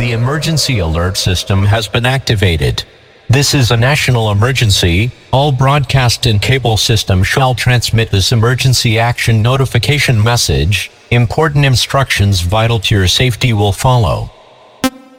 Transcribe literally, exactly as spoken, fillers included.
The emergency alert system has been activated. This is a national emergency. All broadcast and cable systems shall transmit this emergency action notification message. Important instructions vital to your safety will follow.